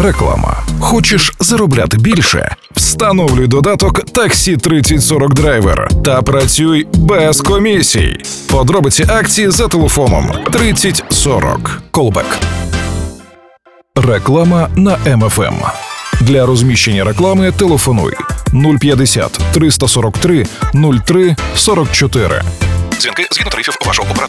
Реклама. Хочеш заробляти більше? Встановлюй додаток Таксі 3040 Драйвер та працюй без комісій. Подробиці акції за телефоном 3040. Колбек. Реклама на МФМ. Для розміщення реклами телефонуй 050 343 03 44. Дзвінки згідно тарифів вашого оператора.